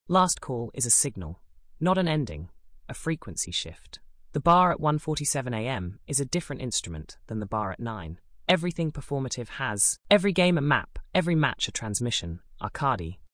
Last call is a signal, not an ending, a frequency shift. The bar at 1:47 a.m. is a different instrument than the bar at 9. Everything performative has, every game a map, every match a transmission. Arkady,